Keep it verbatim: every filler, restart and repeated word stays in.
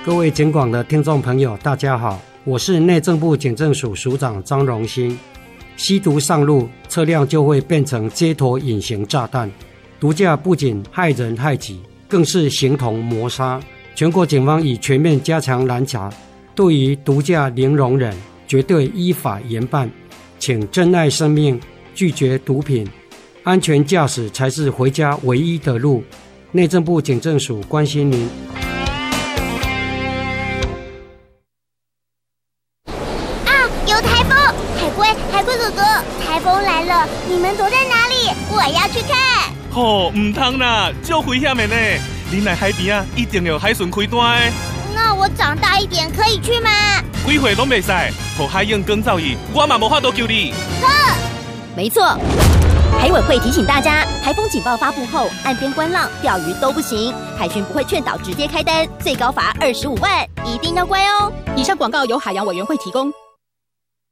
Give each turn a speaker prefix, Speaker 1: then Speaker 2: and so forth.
Speaker 1: 各位警广的听众朋友大家好，我是内政部警政署署长张荣兴。吸毒上路，车辆就会变成街头隐形炸弹，毒驾不仅害人害己，更是形同谋杀。全国警方已全面加强拦查，对于毒驾零容忍，绝对依法严办。请珍爱生命，拒绝毒品，安全驾驶才是回家唯一的路。内政部警政署关心您。
Speaker 2: 有台风，海龟，海龟哥哥，台风来了，你们躲在哪里？我要去看。
Speaker 3: 吼、哦，唔通啦，足危险的呢！你来海边啊，一定要海巡开单的。
Speaker 2: 那我长大一点可以去吗？
Speaker 3: 几岁拢袂使，和海燕更造诣，我嘛无法度救你。
Speaker 2: 呵，
Speaker 4: 没错。海委会提醒大家，台风警报发布后，岸边观浪、钓鱼都不行。海巡不会劝导直接开单，最高罚二十五万，一定要乖哦。
Speaker 5: 以上广告由海洋委员会提供。